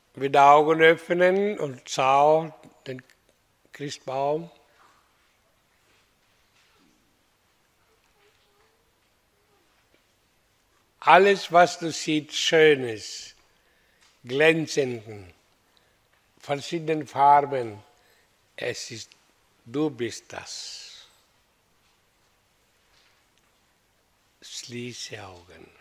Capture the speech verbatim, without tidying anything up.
Wieder Augen öffnen und schau den Christbaum. Alles, was du siehst, Schönes, Glänzenden, verschiedenen Farben, es ist, du bist das. Schließe Augen.